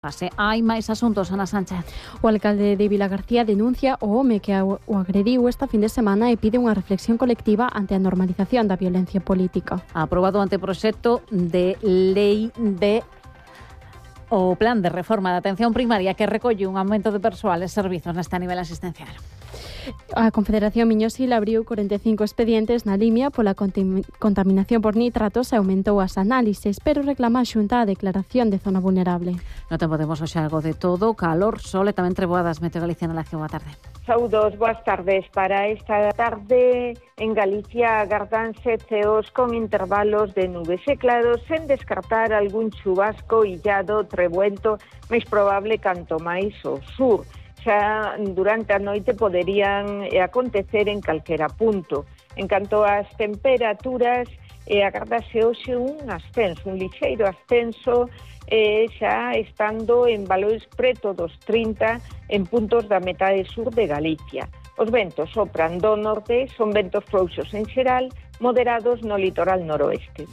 Hai máis asuntos, Ana Sánchez. O alcalde de Vilagarcía denuncia o home que o agrediu esta fin de semana e pide unha reflexión colectiva ante a normalización da violencia política. Ha aprobado o anteproxecto de lei de o plan de reforma da atención primaria que recolle un aumento de persoal e servizos neste nivel asistencial. A Confederación Miñosil abriu 45 expedientes na Limia pola contaminación por nitratos e aumentou as análises, pero reclama a Xunta a declaración de zona vulnerable. No tempo temos hoxe algo de todo, calor, sol e tamén treboadas. Meteo Galicia na Lacio, boa tarde. Saúdos, boas tardes. Para esta tarde en Galicia agardanse ceos con intervalos de nubes e claros, sen descartar algún chubasco illado trebuento, máis probable canto máis ao sur. Xa durante a noite poderían acontecer en calquera punto. En canto ás temperaturas, agardase hoxe un lixeiro ascenso, xa estando en valores preto dos 30 en puntos da metade sur de Galicia. Os ventos sopran do norte, son ventos frouxos en xeral, moderados no litoral noroeste.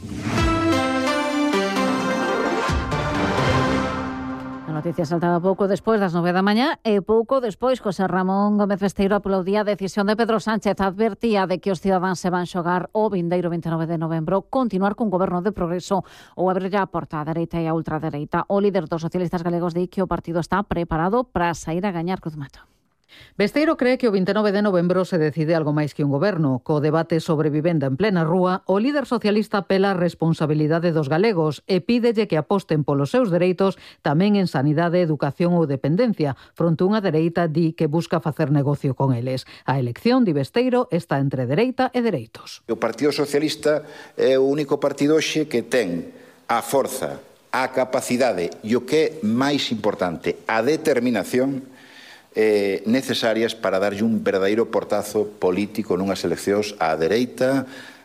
A noticia saltaba pouco despois das 9 da mañá e pouco despois José Ramón Gómez Besteiro aplaudía a decisión de Pedro Sánchez. Advertía de que os cidadáns se van xogar o vindeiro 29 de novembro continuar cun goberno de progreso ou abrir a porta á dereita e á ultradereita. O líder dos socialistas galegos di que o partido está preparado para sair a gañar Cruz Mato. Besteiro cree que o 29 de novembro se decide algo máis que un goberno. Co debate sobre vivenda en plena rúa, o líder socialista apela a responsabilidade dos galegos e pídelle que aposten polos seus dereitos tamén en sanidade, educación ou dependencia, fronte unha dereita di que busca facer negocio con eles. A elección, di Besteiro, está entre dereita e dereitos. O Partido Socialista é o único partido hoxe que ten a forza, a capacidade e o que é máis importante, a determinación necesarias para darlle un verdadeiro portazo político nunhas eleccións á dereita,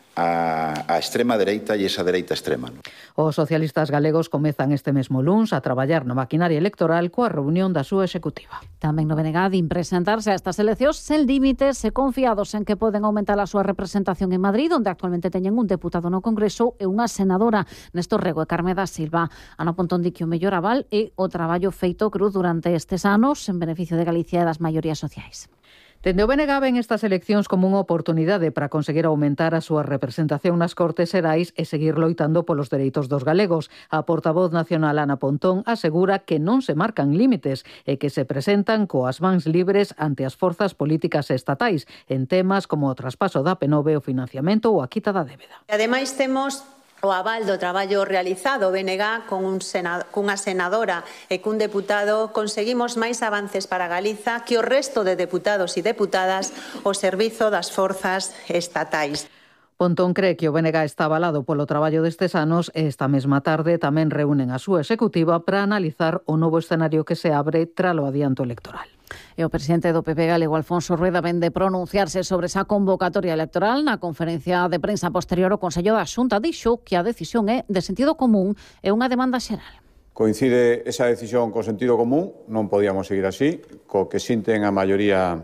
a extrema dereita e esa dereita extrema. Os socialistas galegos comezan este mesmo luns a traballar na maquinaria electoral coa reunión da súa executiva. Tamén no BNG din presentarse a estas eleccións sen límites e confiados en que poden aumentar a súa representación en Madrid, onde actualmente teñen un deputado no Congreso e unha senadora, Néstor Rego e Carme da Silva. Ana Pontón di que o mellor aval é o traballo feito cruz durante estes anos en beneficio de Galicia e das maiorías sociais. Dende o BNG ven estas eleccións como unha oportunidade para conseguir aumentar a súa representación nas Cortes Xerais e seguir loitando polos dereitos dos galegos. A portavoz nacional Ana Pontón asegura que non se marcan límites e que se presentan coas mans libres ante as forzas políticas estatais en temas como o traspaso da P9, o financiamento ou a quita da débeda. Ademais temos o aval do traballo realizado BNG cunha senadora e cun deputado conseguimos máis avances para Galiza que o resto de deputados e deputadas ao servizo das forzas estatais. Pontón cree que o BNG está avalado polo traballo destes anos e esta mesma tarde tamén reúnen a súa executiva para analizar o novo escenario que se abre tralo adianto electoral. E o presidente do PP galego, Alfonso Rueda, ven de pronunciarse sobre esa convocatoria electoral. Na conferencia de prensa posterior, o Consello da Xunta dixo que a decisión é de sentido común e unha demanda xeral. Coincide esa decisión co sentido común, non podíamos seguir así, co que sinten a maioría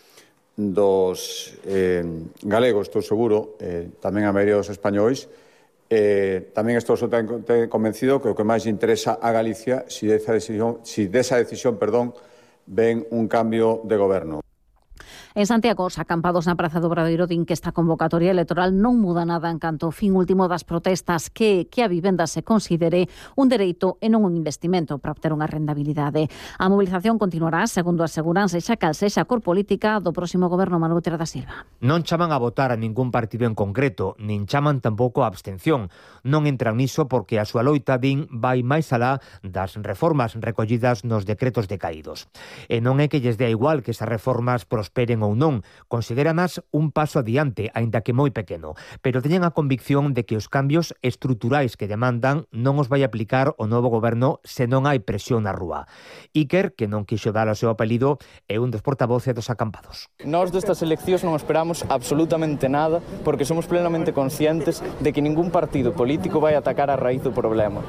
dos galegos, estou seguro, tamén a maioría dos españois. Tamén estou convencido que o que máis interesa a Galicia si desa decisión, ven un cambio de goberno. En Santiago, os acampados na Praza do Obradoiro din que esta convocatoria electoral non muda nada en canto ao fin último das protestas que a vivenda se considere un dereito e non un investimento para obter unha rentabilidade. A movilización continuará, segundo aseguran, sexa cal sexa a cor política do próximo goberno Manuel Gutiérrez da Silva. Non chaman a votar a ningún partido en concreto, nin chaman tampouco a abstención. Non entran niso porque a súa loita, din, vai máis alá das reformas recollidas nos decretos decaídos. E non é que lles dea igual que esas reformas prosperen ou non, considéranas un paso adiante, aínda que moi pequeno, pero teñen a convicción de que os cambios estruturais que demandan non os vai aplicar o novo goberno se non hai presión na rúa. Iker, que non quixo dar o seu apelido, é un dos portavoces dos acampados. Nós destas eleccións non esperamos absolutamente nada porque somos plenamente conscientes de que ningún partido político vai atacar a raíz do problema.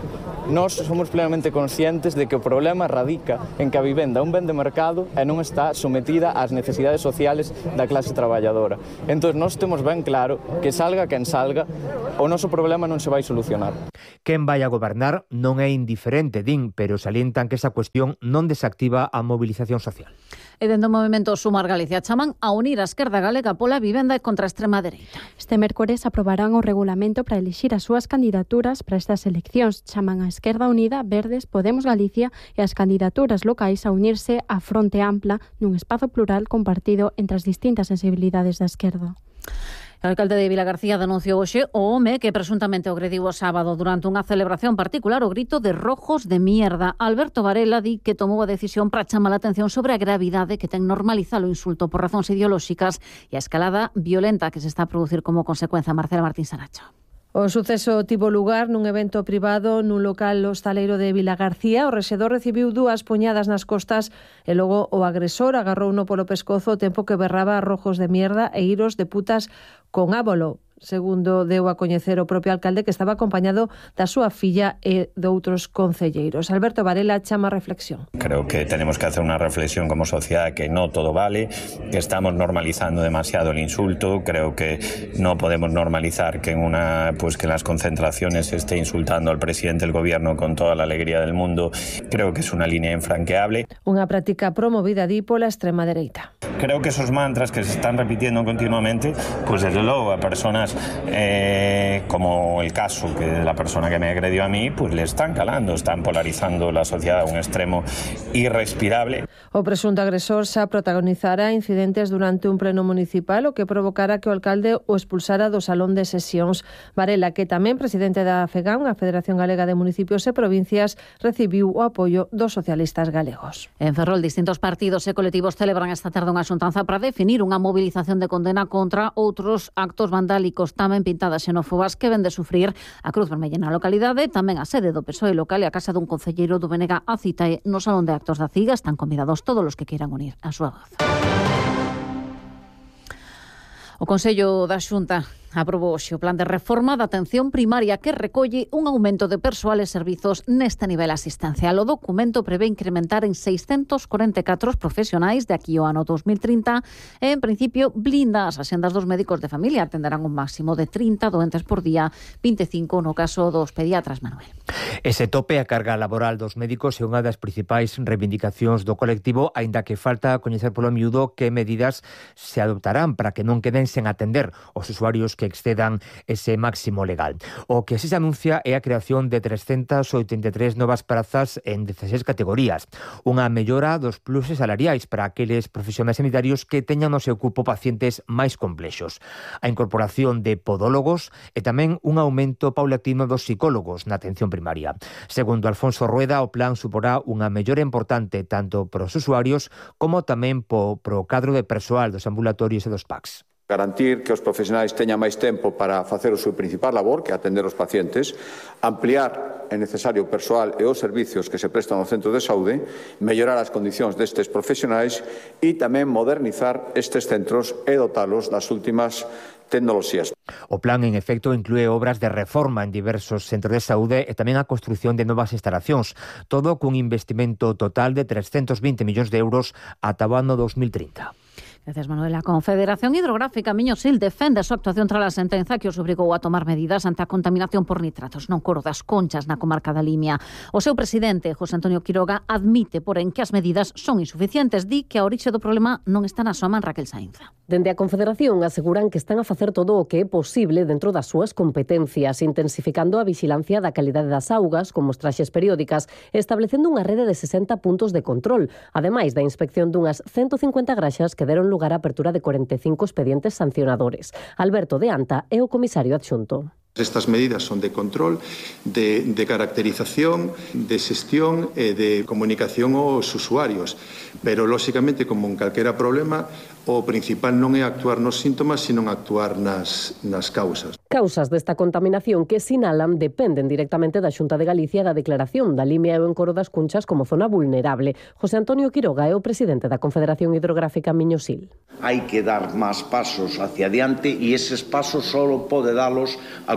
nós somos plenamente conscientes de que o problema radica en que a vivenda é un ben de mercado e non está sometida ás necesidades sociales da clase traballadora. Entón, nós temos ben claro que salga quen salga, o noso problema non se vai solucionar. Quen vai a gobernar non é indiferente, din, pero salientan que esa cuestión non desactiva a mobilización social. E dentro do movemento Sumar Galicia chaman a unir a esquerda galega pola vivenda e contra a extrema dereita. Este mércores aprobarán o regulamento para elixir as súas candidaturas para estas eleccións. Chaman a Esquerda Unida, Verdes, Podemos Galicia e as candidaturas locais a unirse á Fronte Ampla nun espazo plural compartido entre as distintas sensibilidades da esquerda. O alcalde de Vilagarcía denunciou hoxe o home que presuntamente agrediu o sábado durante unha celebración particular o grito de rojos de mierda. Alberto Varela di que tomou a decisión para chamar a atención sobre a gravidade que ten normalizar o insulto por razóns ideolóxicas e a escalada violenta que se está a producir como consecuencia. Marcela Martín Saracho. O suceso tivo lugar nun evento privado nun local hostaleiro de Vilagarcía. O rexedor recibiu 2 puñadas nas costas e logo o agresor agarrouno polo pescozo o tempo que berraba rojos de mierda e iros de putas con ábolo. Segundo deu a coñecer o propio alcalde, que estaba acompañado da súa filla e de outros concelleiros. Alberto Varela chama a reflexión. Creo que tenemos que hacer una reflexión como sociedad, que no todo vale, que estamos normalizando demasiado el insulto. Creo que no podemos normalizar que en las concentraciones se esté insultando al presidente del gobierno con toda la alegría del mundo. Creo que es una línea infranqueable. Unha práctica promovida di pola extrema dereita. Creo que esos mantras que se están repitiendo continuamente, pues desde luego a personas como el caso de la persona que me agredió a mí, pues le están calando, están polarizando la sociedad a un extremo irrespirable. O presunto agresor xa protagonizara incidentes durante un pleno municipal, o que provocara que o alcalde o expulsara do salón de sesións. Varela, que tamén presidente da FEGAM, a Federación Galega de Municipios e Provincias, recibiu o apoio dos socialistas galegos. En Ferrol, distintos partidos e colectivos celebran esta tarde unha xuntanza para definir unha movilización de condena contra outros actos vandálicos, tamén pintadas xenófobas, que ven de sufrir a Cruz Vermella na localidade. Tamén a sede do PSOE local e a casa dun concelleiro do Benega. A cita é no Salón de Actos da CIGA. Están convidados todos os que queiran unir a súa voz. O Consello da Xunta aprobou hoxe o plan de reforma da atención primaria, que recolle un aumento de persoal e servizos neste nivel asistencial. O documento prevé incrementar en 644 profesionais de aquí ao ano 2030 e, en principio, blinda as axendas dos médicos de familia. Atenderán un máximo de 30 doentes por día, 25 no caso dos pediatras, Manuel. Ese tope a carga laboral dos médicos é unha das principais reivindicacións do colectivo, aínda que falta coñecer polo miúdo que medidas se adoptarán para que non queden sen atender os usuarios que excedan ese máximo legal. O que así se anuncia é a creación de 383 novas prazas en 16 categorías, unha mellora dos pluses salariais para aqueles profesionais sanitarios que teñan no seu cupo pacientes máis complexos, a incorporación de podólogos e tamén un aumento paulatino dos psicólogos na atención primaria. Segundo Alfonso Rueda, o plan suporá unha mellora importante tanto para os usuarios como tamén pro cadro de persoal dos ambulatorios e dos PACs. Garantir que os profesionais teñan máis tempo para facer o seu principal labor, que é atender os pacientes, ampliar é necesario o persoal e os servicios que se prestan ao centro de saúde, mellorar as condicións destes profesionais e tamén modernizar estes centros e dotalos das últimas tecnoloxías. O plan, en efecto, inclúe obras de reforma en diversos centros de saúde e tamén a construción de novas instalacións, todo cun investimento total de 320 millóns de euros ata o ano 2030. Gracias, Manuel. A Confederación Hidrográfica Miño-Sil defende a súa actuación tras a sentenza que os obrigou a tomar medidas ante a contaminación por nitratos non coro das Conchas na comarca da Limia. O seu presidente, José Antonio Quiroga, admite, porén, que as medidas son insuficientes. Di que a orixe do problema non está na súa man, Raquel Sainza. Dende a Confederación aseguran que están a facer todo o que é posible dentro das súas competencias, intensificando a vixilancia da calidade das augas con mostraxes periódicas e establecendo unha rede de 60 puntos de control, ademais da inspección dunhas 150 graxas que deron lugar a apertura de 45 expedientes sancionadores. Alberto de Anta é o comisario adxunto. Estas medidas son de control, de caracterización, de xestión e de comunicación aos usuarios. Pero, lóxicamente, como en calquera problema, o principal non é actuar nos síntomas, sino actuar nas causas. Causas desta contaminación que sinalan dependen directamente da Xunta de Galicia da declaración da Limia e o encoro das Cunchas como zona vulnerable. José Antonio Quiroga é o presidente da Confederación Hidrográfica Miño-Sil. Hai que dar máis pasos hacia adiante e eses pasos só pode dalos a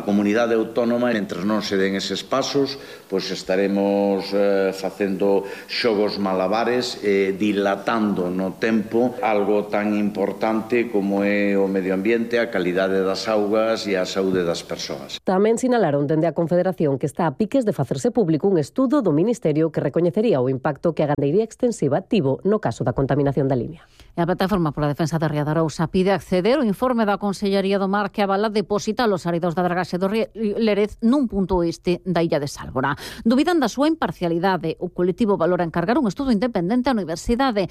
comunidade autónoma, mentre non se den eses pasos, pois estaremos facendo xogos malabares, dilatando no tempo algo tan importante como é o medio ambiente, a calidade das augas e a saúde das persoas. Tamén sinalaron dende a Confederación que está a piques de facerse público un estudo do Ministerio que recoñecería o impacto que a gandeiría extensiva tivo no caso da contaminación da limia. E a Plataforma pola Defensa da Ría de Arousa pide acceder ao informe da Consellería do Mar que avala depositar os áridos da dragaxe do Lérez nun punto oeste da illa de Sálvora. Dubidan da súa imparcialidade. O colectivo valora encargar un estudo independente á Universidade.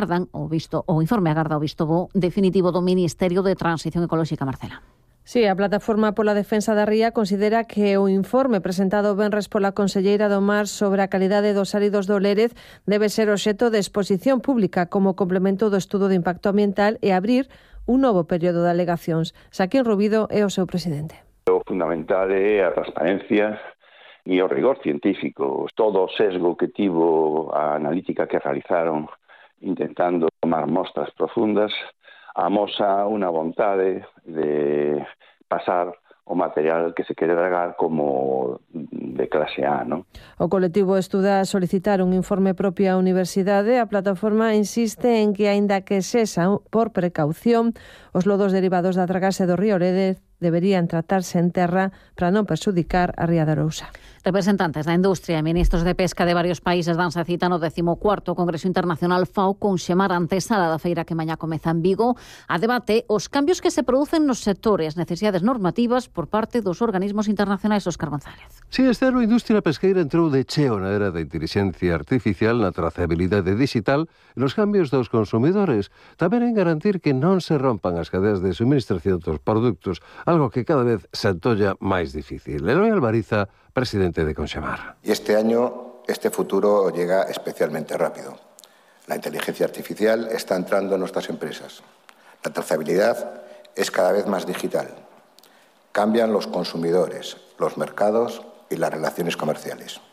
O informe agarda o visto bo definitivo do Ministerio de Transición Ecolóxica, Marcela. Sí, a Plataforma pola Defensa da Ría considera que o informe presentado venres pola Conselleira do Mar sobre a calidade dos áridos do Lérez debe ser obxecto de exposición pública como complemento do estudo de impacto ambiental e abrir un novo período de alegacións. Saquín Rubido é o seu presidente. O fundamental é a transparencia e o rigor científico. Todo o sesgo que tivo a analítica que realizaron intentando tomar mostras profundas amosa unha vontade de pasar o material que se quere dragar como de clase A, ¿no? O colectivo estuda solicitar un informe propio á Universidade. A Plataforma insiste en que, aínda que sexa por precaución, os lodos derivados da dragaxe do río Lérez deberían tratarse en terra para non perxudicar a Ría de Arousa. Representantes da industria e ministros de pesca de varios países danse cita no 14º Congreso Internacional FAO con xemar antesala da feira que mañá comeza en Vigo a debate os cambios que se producen nos sectores, necesidades normativas por parte dos organismos internacionais. Óscar González. Si, este ano a industria pesqueira entrou de cheo na era da inteligencia artificial, na trazabilidade digital e nos cambios dos consumidores. Tamén en garantir que non se rompan as cadeas de suministración dos produtos, algo que cada vez se antolla máis difícil. Eloi Albariza, presidente de Conxemar. Y este año, este futuro llega especialmente rápido. La inteligencia artificial está entrando en nuestras empresas. La trazabilidad es cada vez más digital. Cambian los consumidores, los mercados y las relaciones comerciales.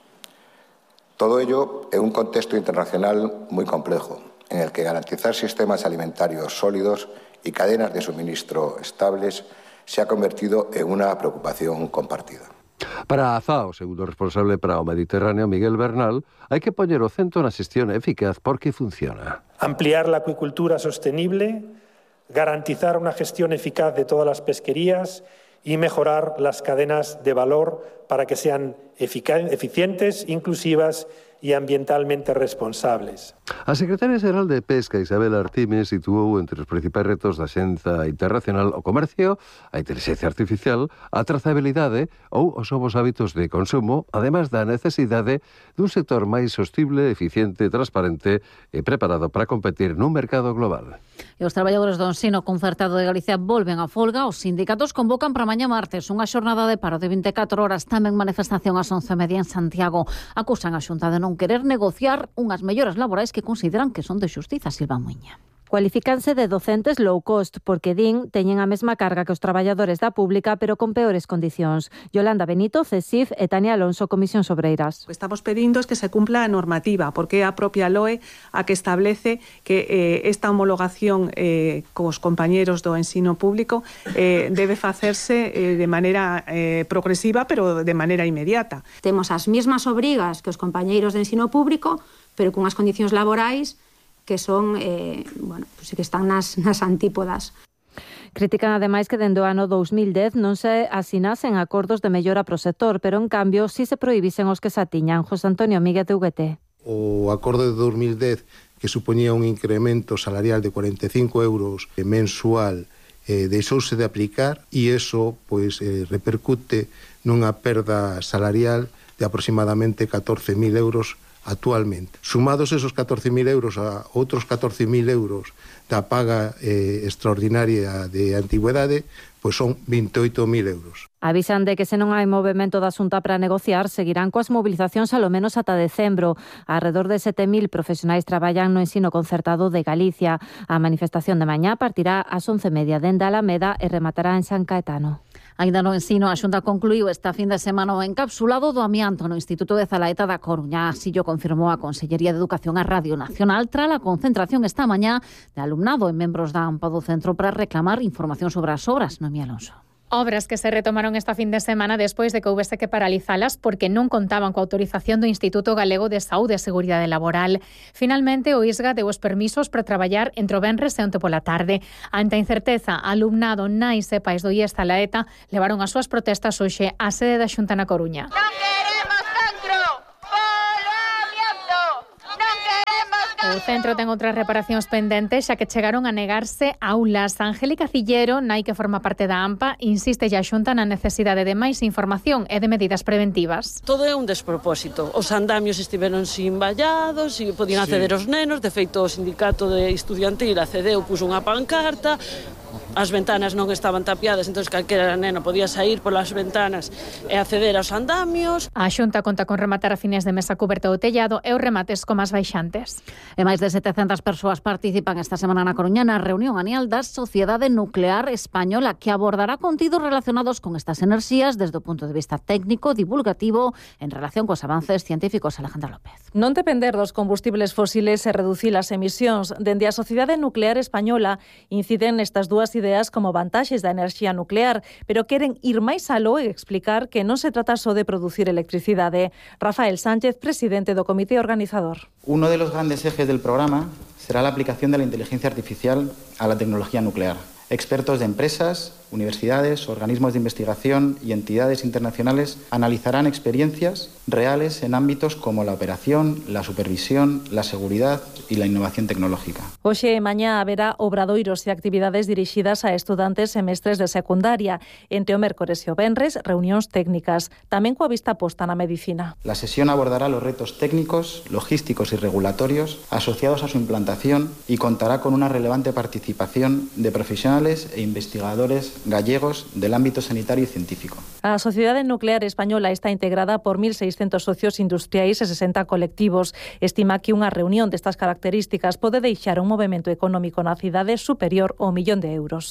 Todo ello en un contexto internacional muy complejo, en el que garantizar sistemas alimentarios sólidos y cadenas de suministro estables se ha convertido en una preocupación compartida. Para a FAO, segundo responsable para o Mediterráneo, Miguel Bernal, hai que poñer o acento na xestión eficaz porque funciona. Ampliar la acuicultura sostenible, garantizar una gestión eficaz de todas las pesquerías y mejorar las cadenas de valor para que sean eficientes, inclusivas e ambientalmente responsables. A secretaria xeral de Pesca, Isabel Artimes, situou entre os principais retos da Axenda Internacional o comercio, a inteligencia artificial, a trazabilidade ou os novos hábitos de consumo, ademais da necesidade dun sector máis sostible, eficiente, transparente e preparado para competir nun mercado global. E os traballadores do ensino concertado de Galicia volven a folga. Os sindicatos convocan para mañá martes unha xornada de paro de 24 horas, tamén manifestación ás 11:30 en Santiago. Acusan a Xunta de non querer negociar unhas melloras laborais que consideran que son de xustiza. Silva Muiña. Cualifícanse de docentes low cost porque din teñen a mesma carga que os traballadores da pública, pero con peores condicións. Yolanda Benito, CESIF e Tania Alonso, Comisións Obreiras. O que estamos pedindo es que se cumpla a normativa, porque é a propia LOE a que establece que esta homologación cos compañeros do ensino público debe facerse de maneira progresiva, pero de maneira inmediata. Temos as mesmas obrigas que os compañeiros de ensino público, pero con as condicións laborais que son, que están nas antípodas. Critican ademais que dende o ano 2010 non se asinasen acordos de mellora pro sector, pero en cambio si se prohibisen os que se atiñan. José Antonio Míguez de UGT. O acordo de 2010 que supoñía un incremento salarial de 45 euros mensual deixouse de aplicar e iso repercute nunha perda salarial de aproximadamente 14.000 euros actualmente. Sumados esos 14.000 euros a outros 14.000 euros da paga extraordinaria de antigüedade, son 28.000 euros. Avisan de que se non hai movimento da Xunta para negociar, seguirán coas mobilizacións alo menos ata decembro. Arredor de 7.000 profesionais traballan no ensino concertado de Galicia. A manifestación de mañá partirá ás 11:30 dende Alameda e rematará en San Caetano. Ainda no ensino, a Xunta concluiu esta fin de semana o encapsulado do amianto no Instituto de Zalaeta da Coruña. Así o confirmou a Consellería de Educación a Radio Nacional tras a concentración esta mañá de alumnado e membros da AMPA do centro para reclamar información sobre as obras. Noemí Alonso. Obras que se retomaron esta fin de semana despois de que houvese que paralizalas porque non contaban coa autorización do Instituto Galego de Saúde e Seguridade Laboral. Finalmente, o ISGA deu os permisos para traballar entre o venres e onte pola tarde. Ante a incerteza, alumnado, nais e pais do IES Talaeta levaron as súas protestas hoxe á sede da Xunta na Coruña. O centro ten outras reparacións pendentes, xa que chegaron a negarse aulas. Angélica Cillero, nai que forma parte da AMPA, insiste a Xunta na necesidade de máis información e de medidas preventivas. Todo é un despropósito. Os andamios estiveron sin vallados, e podían acceder os nenos. De feito, o sindicato de estudiantil accedeu, puso unha pancarta. As ventanas non estaban tapiadas, entón calquera neno podía sair polas ventanas e acceder aos andamios. A Xunta conta con rematar a fines de mes a coberta do tellado e os remates con as baixantes. E máis de 700 persoas participan esta semana na Coruña na reunión anual da Sociedade Nuclear Española, que abordará contidos relacionados con estas enerxías desde o punto de vista técnico, divulgativo, en relación cos avances científicos. Alejandra López. Non depender dos combustibles fósiles e reducir as emisións. Dende a Sociedade Nuclear Española inciden nestas dúas ideas como vantaxes da enerxía nuclear, pero queren ir máis aló e explicar que non se trata só de producir electricidade. Rafael Sánchez, presidente do comité organizador. Uno de los grandes ejes del programa será la aplicación de la inteligencia artificial a la tecnología nuclear. Expertos de empresas, universidades, organismos de investigación y entidades internacionales analizarán experiencias reales en ámbitos como la operación, la supervisión, la seguridad y la innovación tecnológica. Hoxe e mañá haberá obradoiros e actividades dirixidas a estudantes e mestres de secundaria. Entre o mércores e o venres, reunións técnicas, tamén coa vista posta na medicina. La sesión abordará los retos técnicos, logísticos y regulatorios asociados a su implantación y contará con una relevante participación de profesionales e investigadores gallegos del ámbito sanitario y científico. A Sociedade Nuclear Española está integrada por 1.600 socios industriais e 60 colectivos. Estima que unha reunión destas características pode deixar un movemento económico na cidade superior ao 1.000.000 de euros.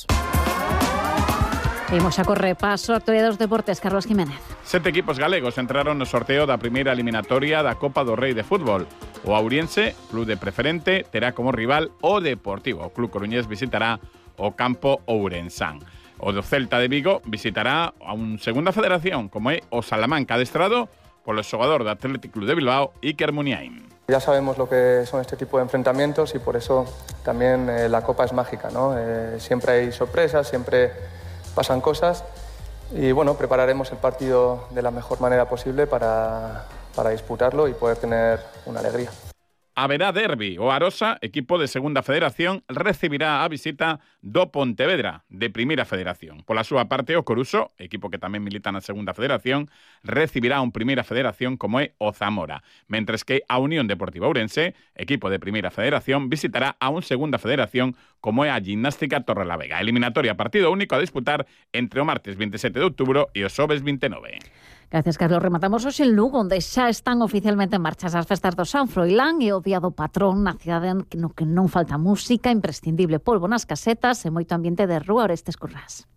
Imos a correr paso a actualidade dos deportes, Carlos Jiménez. 7 equipos galegos entraron no sorteo da primeira eliminatoria da Copa do Rei de Fútbol. O Auriense, club de preferente, terá como rival o Deportivo. O club coruñés visitará o campo Ourensán. O do Celta de Vigo visitará a un segunda federación, como é o Salamanca, adestrado polo xogador do Athletic Club de Bilbao, Iker Muniain. Ya sabemos lo que son este tipo de enfrentamientos y por eso también la Copa es mágica, ¿no? Siempre hay sorpresas, siempre pasan cosas y bueno, prepararemos el partido de la mejor manera posible para disputarlo y poder tener una alegría. Haberá derbi. O Arosa, equipo de segunda federación, recibirá a visita do Pontevedra, de primeira federación. Pola súa parte, o Coruso, equipo que tamén milita na segunda federación, recibirá un primeira federación como é o Zamora. Mentres que a Unión Deportiva Ourense, equipo de primeira federación, visitará a un segunda federación como é a Gimnástica Torrelavega. Eliminatoria partido único a disputar entre o martes 27 de outubro e o xoves 29. Gracias, Carlos. Rematamos hoxe en Lugo, onde xa están oficialmente en marcha as festas do San Froilán e o Día do Patrón na cidade no que non falta música, imprescindible polvo nas casetas e moito ambiente de rúa. Orestes Currás.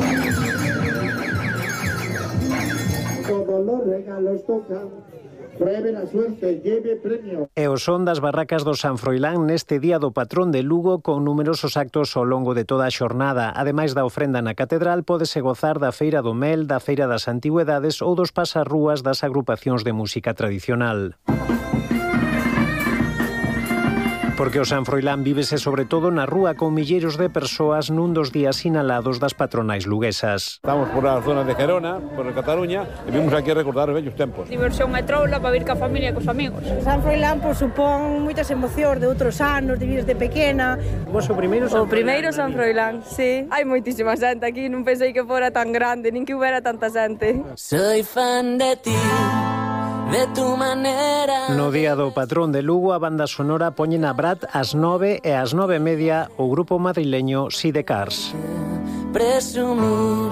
Todos los regalos tocan. Pruebe a suerte, lleve premio. E o son das barracas do San Froilán neste Día do Patrón de Lugo con numerosos actos ao longo de toda a xornada. Ademais da ofrenda na catedral, pódese gozar da Feira do Mel, da Feira das Antigüedades ou dos pasarrúas das agrupacións de música tradicional. Porque o San Froilán vívese sobre todo na rúa con milleiros de persoas nun dos días sinalados das patronais luguesas. Estamos por a zona de Gerona, por Cataluña, e vimos aquí a recordar os vellos tempos. Diversión e troula para vir ca familia e cos amigos. San Froilán supón moitas emocións de outros anos, de vir de pequena. Vos o primeiro San Froilán? O primeiro San Froilán, sí. Hai moitísima xente aquí, non pensei que fora tan grande, nin que houbera tanta xente. Soy fan de ti. De tu manera. No Día do Patrón de Lugo, a banda sonora poñen a Brat ás 9 e ás 9:30 o grupo madrileño Sidecars. Presumir,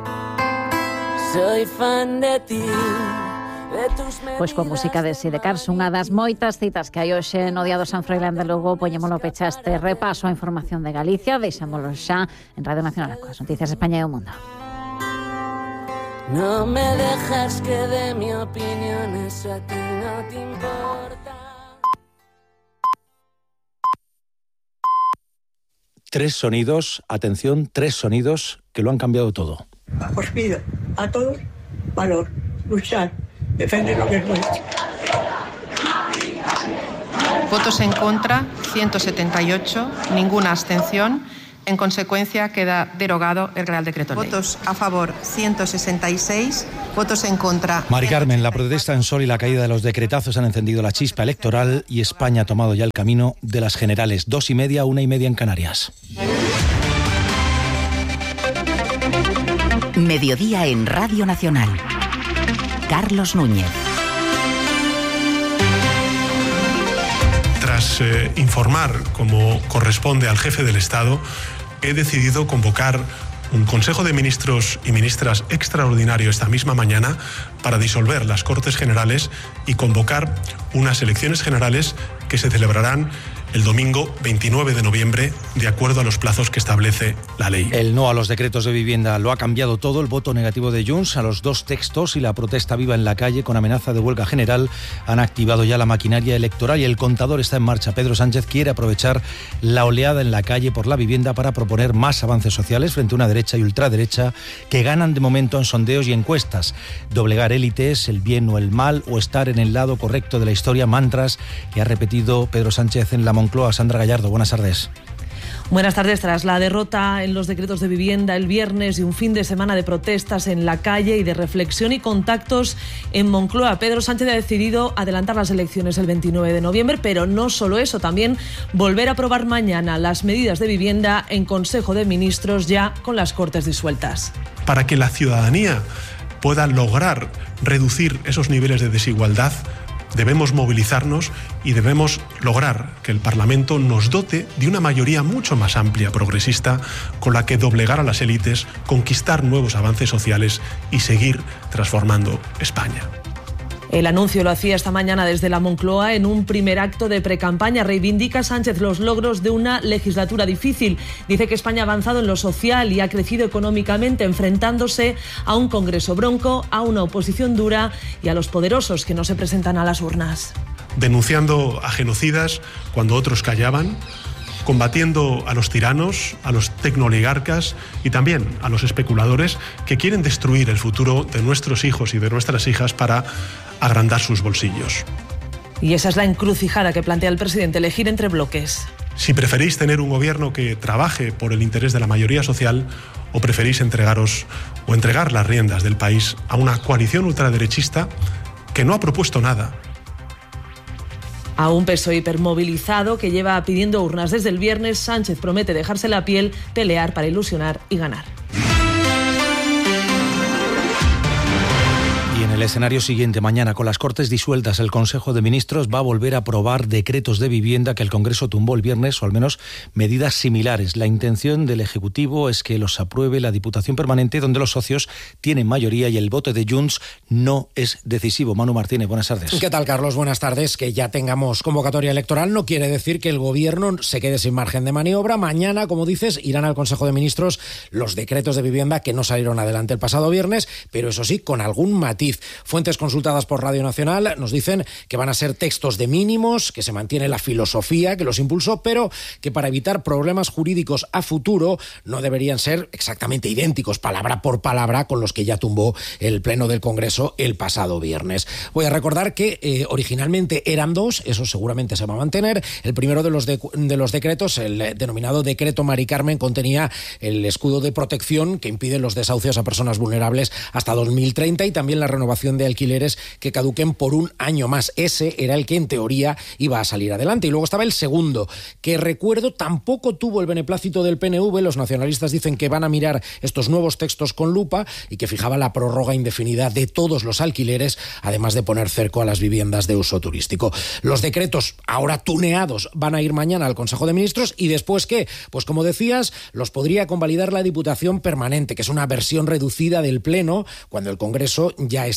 soy fan de ti. Pois coa música de Sidecars, unha das moitas citas que hai hoxe no Día do San Froilán de Lugo, poñémolo pecha este repaso a información de Galicia, deixámoslo xa en Radio Nacional coas noticias de España e o mundo. No me dejas que dé mi opinión, eso a ti no te importa. 3 sonidos, atención, 3 sonidos que lo han cambiado todo. Os pido a todos valor, luchar, defender lo que es nuestro. Votos en contra, 178, ninguna abstención. En consecuencia, queda derogado el Real Decreto Ley. Votos a favor, 166. Votos en contra. Mari Carmen, la protesta en Sol y la caída de los decretazos han encendido la chispa electoral y España ha tomado ya el camino de las generales. 2:30, 1:30 en Canarias. Mediodía en Radio Nacional. Carlos Núñez. Tras informar, como corresponde al jefe del Estado, he decidido convocar un Consejo de Ministros y Ministras extraordinario esta misma mañana para disolver las Cortes Generales y convocar unas elecciones generales que se celebrarán el domingo 29 de noviembre, de acuerdo a los plazos que establece la ley. El no a los decretos de vivienda lo ha cambiado todo. El voto negativo de Junts a los dos textos y la protesta viva en la calle con amenaza de huelga general han activado ya la maquinaria electoral y el contador está en marcha. Pedro Sánchez quiere aprovechar la oleada en la calle por la vivienda para proponer más avances sociales frente a una derecha y ultraderecha que ganan de momento en sondeos y encuestas. Doblegar élites, el bien o el mal, o estar en el lado correcto de la historia, mantras que ha repetido Pedro Sánchez en la Moncloa. Sandra Gallardo, buenas tardes. Buenas tardes. Tras la derrota en los decretos de vivienda el viernes y un fin de semana de protestas en la calle y de reflexión y contactos en Moncloa, Pedro Sánchez ha decidido adelantar las elecciones el 29 de noviembre, pero no solo eso, también volver a aprobar mañana las medidas de vivienda en Consejo de Ministros ya con las Cortes disueltas. Para que la ciudadanía pueda lograr reducir esos niveles de desigualdad, debemos movilizarnos y debemos lograr que el Parlamento nos dote de una mayoría mucho más amplia, progresista, con la que doblegar a las élites, conquistar nuevos avances sociales y seguir transformando España. El anuncio lo hacía esta mañana desde la Moncloa en un primer acto de precampaña. Reivindica Sánchez los logros de una legislatura difícil. Dice que España ha avanzado en lo social y ha crecido económicamente, enfrentándose a un Congreso bronco, a una oposición dura y a los poderosos que no se presentan a las urnas. Denunciando a genocidas cuando otros callaban, combatiendo a los tiranos, a los tecnooligarcas y también a los especuladores que quieren destruir el futuro de nuestros hijos y de nuestras hijas para agrandar sus bolsillos. Y esa es la encrucijada que plantea el presidente, elegir entre bloques. Si preferís tener un gobierno que trabaje por el interés de la mayoría social o preferís entregar las riendas del país a una coalición ultraderechista que no ha propuesto nada. A un PSOE hipermovilizado que lleva pidiendo urnas desde el viernes, Sánchez promete dejarse la piel, pelear para ilusionar y ganar. Y en el escenario siguiente, mañana, con las Cortes disueltas, el Consejo de Ministros va a volver a aprobar decretos de vivienda que el Congreso tumbó el viernes, o al menos medidas similares. La intención del Ejecutivo es que los apruebe la Diputación Permanente, donde los socios tienen mayoría y el voto de Junts no es decisivo. Manu Martínez, buenas tardes. ¿Qué tal, Carlos? Buenas tardes. Que ya tengamos convocatoria electoral no quiere decir que el Gobierno se quede sin margen de maniobra. Mañana, como dices, irán al Consejo de Ministros los decretos de vivienda que no salieron adelante el pasado viernes, pero eso sí, con algún matiz. Fuentes consultadas por Radio Nacional nos dicen que van a ser textos de mínimos, que se mantiene la filosofía que los impulsó, pero que para evitar problemas jurídicos a futuro no deberían ser exactamente idénticos, palabra por palabra, con los que ya tumbó el Pleno del Congreso el pasado viernes. Voy a recordar que originalmente eran dos, eso seguramente se va a mantener. El primero de los decretos, el denominado Decreto Mari Carmen, contenía el escudo de protección que impide los desahucios a personas vulnerables hasta 2030 y también la renovación de alquileres que caduquen por un año más. Ese era el que en teoría iba a salir adelante. Y luego estaba el segundo, que recuerdo tampoco tuvo el beneplácito del PNV. Los nacionalistas dicen que van a mirar estos nuevos textos con lupa y que fijaba la prórroga indefinida de todos los alquileres, además de poner cerco a las viviendas de uso turístico. Los decretos, ahora tuneados, van a ir mañana al Consejo de Ministros y después, ¿qué? Pues como decías, los podría convalidar la Diputación Permanente, que es una versión reducida del Pleno cuando el Congreso ya está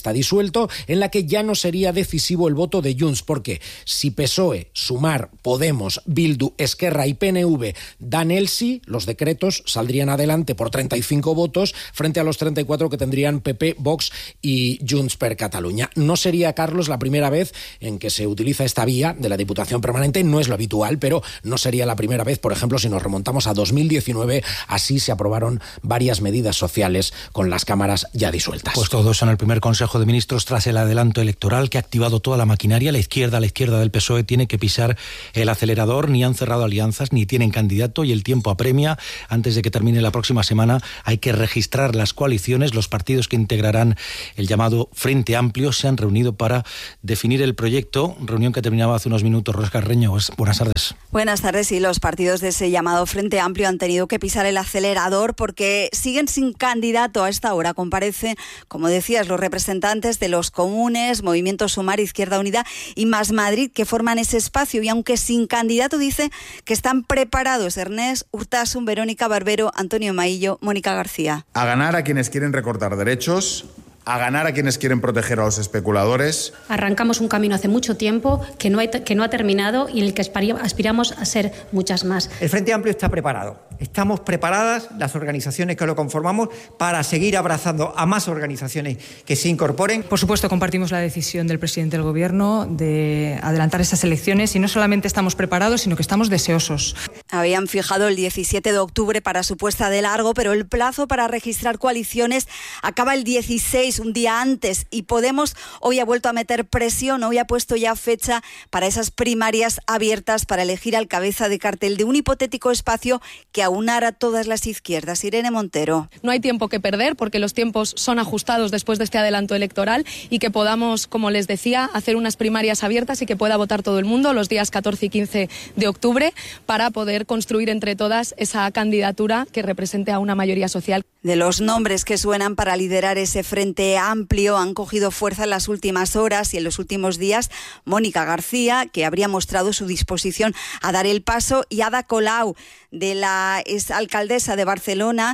está disuelto, en la que ya no sería decisivo el voto de Junts, porque si PSOE, Sumar, Podemos, Bildu, Esquerra y PNV dan el sí, los decretos saldrían adelante por 35 votos frente a los 34 que tendrían PP, Vox y Junts per Catalunya. No sería, Carlos, la primera vez en que se utiliza esta vía de la Diputación Permanente, no es lo habitual, pero no sería la primera vez, por ejemplo, si nos remontamos a 2019, así se aprobaron varias medidas sociales con las cámaras ya disueltas. Pues todo eso en el primer Consejo de Ministros tras el adelanto electoral que ha activado toda la maquinaria. La izquierda del PSOE tiene que pisar el acelerador, ni han cerrado alianzas, ni tienen candidato y el tiempo apremia. Antes de que termine la próxima semana hay que registrar las coaliciones. Los partidos que integrarán el llamado Frente Amplio se han reunido para definir el proyecto, reunión que terminaba hace unos minutos. Rosa Carreño, buenas tardes. Buenas tardes. Y los partidos de ese llamado Frente Amplio han tenido que pisar el acelerador porque siguen sin candidato a esta hora. Comparecen, como decías, los representantes de los comunes, Movimiento Sumar, Izquierda Unida y Más Madrid, que forman ese espacio. Y aunque sin candidato, dice que están preparados Ernest Urtasun, Verónica Barbero, Antonio Maillo, Mónica García. A ganar a quienes quieren recortar derechos, a ganar a quienes quieren proteger a los especuladores. Arrancamos un camino hace mucho tiempo que no ha terminado y en el que aspiramos a ser muchas más. El Frente Amplio está preparado. Estamos preparadas, las organizaciones que lo conformamos, para seguir abrazando a más organizaciones que se incorporen. Por supuesto, compartimos la decisión del presidente del Gobierno de adelantar estas elecciones y no solamente estamos preparados, sino que estamos deseosos. Habían fijado el 17 de octubre para su puesta de largo, pero el plazo para registrar coaliciones acaba el 16, un día antes, y Podemos hoy ha vuelto a meter presión, hoy ha puesto ya fecha para esas primarias abiertas para elegir al cabeza de cartel de un hipotético espacio que aunara todas las izquierdas. Irene Montero. No hay tiempo que perder porque los tiempos son ajustados después de este adelanto electoral y que podamos, como les decía, hacer unas primarias abiertas y que pueda votar todo el mundo los días 14 y 15 de octubre para poder construir entre todas esa candidatura que represente a una mayoría social. De los nombres que suenan para liderar ese Frente Amplio han cogido fuerza en las últimas horas y en los últimos días Mónica García, que habría mostrado su disposición a dar el paso, y Ada Colau, de la exalcaldesa de Barcelona,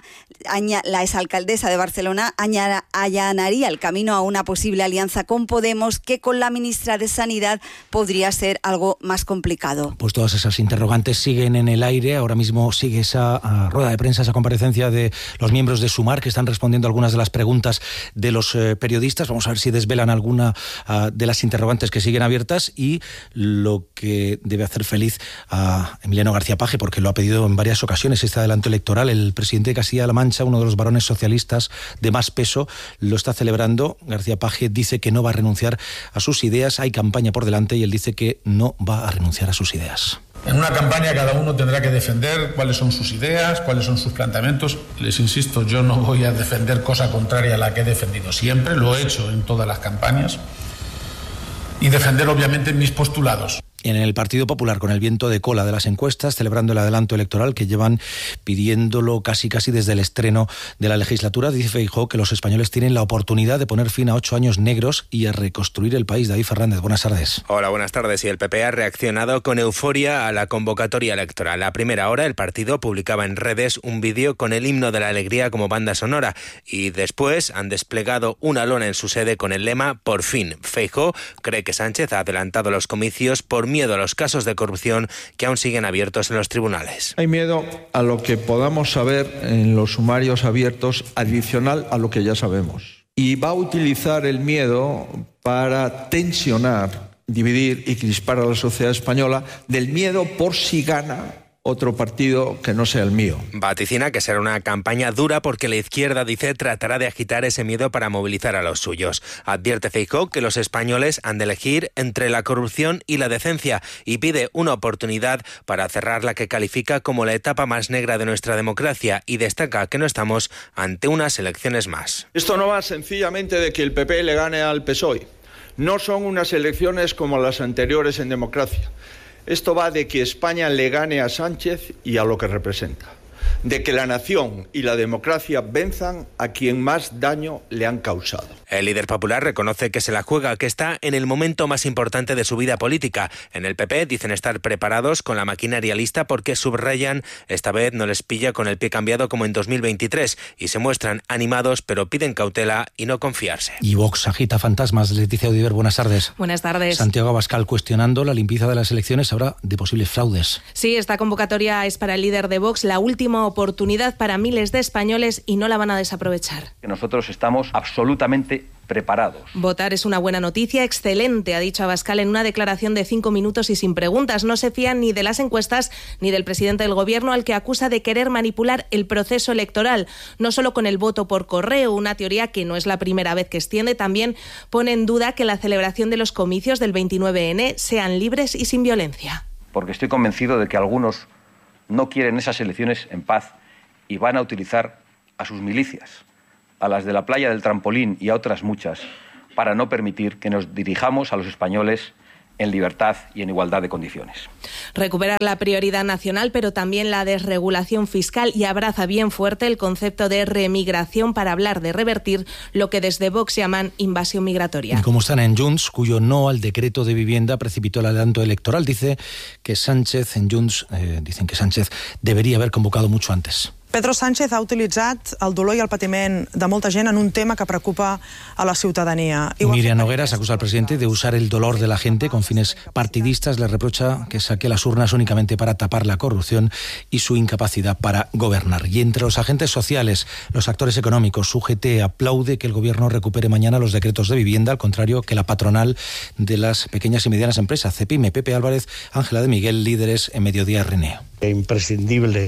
allanaría el camino a una posible alianza con Podemos, que con la ministra de Sanidad podría ser algo más complicado. Pues todas esas interrogantes siguen en el aire. Ahora mismo sigue esa rueda de prensa, esa comparecencia de los miembros de Sumar, que están respondiendo a algunas de las preguntas de los periodistas. Vamos a ver si desvelan alguna de las interrogantes que siguen abiertas y lo que debe hacer feliz a Emiliano García Paje, porque lo ha pedido en varias ocasiones este adelanto electoral. El presidente de Castilla-La Mancha, uno de los varones socialistas de más peso, lo está celebrando. García Paje dice que no va a renunciar a sus ideas. Hay campaña por delante y él dice que no va a renunciar a sus ideas. En una campaña cada uno tendrá que defender cuáles son sus ideas, cuáles son sus planteamientos. Les insisto, yo no voy a defender cosa contraria a la que he defendido siempre, lo he hecho en todas las campañas, y defender obviamente mis postulados. En el Partido Popular, con el viento de cola de las encuestas, celebrando el adelanto electoral que llevan pidiéndolo casi desde el estreno de la legislatura, dice Feijóo que los españoles tienen la oportunidad de poner fin a 8 años negros y a reconstruir el país. David Fernández, buenas tardes. Hola, buenas tardes. Y el PP ha reaccionado con euforia a la convocatoria electoral. A primera hora, el partido publicaba en redes un vídeo con el himno de la alegría como banda sonora y después han desplegado una lona en su sede con el lema "Por fin". Feijóo cree que Sánchez ha adelantado los comicios por miedo a los casos de corrupción que aún siguen abiertos en los tribunales. Hay miedo a lo que podamos saber en los sumarios abiertos adicional a lo que ya sabemos. Y va a utilizar el miedo para tensionar, dividir y crispar a la sociedad española, del miedo por si gana otro partido que no sea el mío. Vaticina que será una campaña dura porque la izquierda, dice, tratará de agitar ese miedo para movilizar a los suyos. Advierte Feijóo que los españoles han de elegir entre la corrupción y la decencia y pide una oportunidad para cerrar la que califica como la etapa más negra de nuestra democracia y destaca que no estamos ante unas elecciones más. Esto no va sencillamente de que el PP le gane al PSOE. No son unas elecciones como las anteriores en democracia. Esto va de que España le gane a Sánchez y a lo que representa. De que la nación y la democracia venzan a quien más daño le han causado. El líder popular reconoce que se la juega, que está en el momento más importante de su vida política. En el PP dicen estar preparados con la maquinaria lista porque subrayan esta vez no les pilla con el pie cambiado como en 2023 y se muestran animados pero piden cautela y no confiarse. Y Vox agita fantasmas. Leticia Odiver, buenas tardes. Buenas tardes. Santiago Abascal cuestionando la limpieza de las elecciones ahora de posibles fraudes. Sí, esta convocatoria es para el líder de Vox la última oportunidad para miles de españoles y no la van a desaprovechar. Nosotros estamos absolutamente preparados. Votar es una buena noticia, excelente, ha dicho Abascal en una declaración de 5 minutos y sin preguntas. No se fían ni de las encuestas ni del presidente del Gobierno, al que acusa de querer manipular el proceso electoral, no solo con el voto por correo, una teoría que no es la primera vez que extiende. También pone en duda que la celebración de los comicios del 29N sean libres y sin violencia. Porque estoy convencido de que algunos no quieren esas elecciones en paz y van a utilizar a sus milicias, a las de la playa del Trampolín y a otras muchas, para no permitir que nos dirijamos a los españoles en libertad y en igualdad de condiciones. Recuperar la prioridad nacional, pero también la desregulación fiscal, y abraza bien fuerte el concepto de remigración para hablar de revertir lo que desde Vox llaman invasión migratoria. Y como están en Junts, cuyo no al decreto de vivienda precipitó el adelanto electoral, dicen que Sánchez debería haber convocado mucho antes. Pedro Sánchez ha utilitzat el dolor i el patiment de molta gent en un tema que preocupa a la ciudadanía. Miriam Nogueras acusa al presidente de usar el dolor de la gente con fines partidistas. Le reprocha que saque las urnas únicamente para tapar la corrupción y su incapacidad para gobernar. Y entre los agentes sociales, los actores económicos, UGT aplaude que el gobierno recupere mañana los decretos de vivienda, al contrario que la patronal de las pequeñas y medianas empresas, CEPIME. Pepe Álvarez, Ángela de Miguel, líderes en Mediodía RN. Imprescindible.